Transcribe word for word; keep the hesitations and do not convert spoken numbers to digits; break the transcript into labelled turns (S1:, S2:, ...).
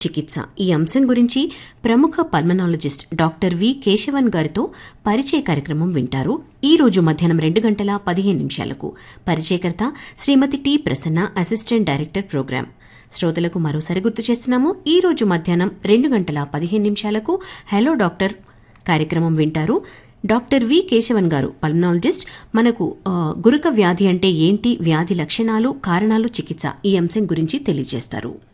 S1: చికిత్స ఈ అంశం గురించి ప్రముఖ పల్మనాలజిస్ట్ డాక్టర్ వి కేశవన్ గారితో పరిచయ కార్యక్రమం వింటారు. ఈ రోజు మధ్యాహ్నం రెండు గంటల పదిహేను నిమిషాలకు. పరిచయకర్త శ్రీమతి T Prasanna, assistant director programme. శ్రోతలకు మరోసారి గుర్తు చేస్తున్నాము, ఈ రోజు మధ్యాహ్నం రెండు గంటల పదిహేను నిమిషాలకు హలో డాక్టర్ కార్యక్రమం వింటారు. డాక్టర్ వి కేశవన్ గారు పల్మనాలజిస్ట్ మనకు గురక వ్యాధి అంటే ఏంటి, వ్యాధి లక్షణాలు, కారణాలు, చికిత్స ఈ అంశం గురించి తెలియజేస్తారు.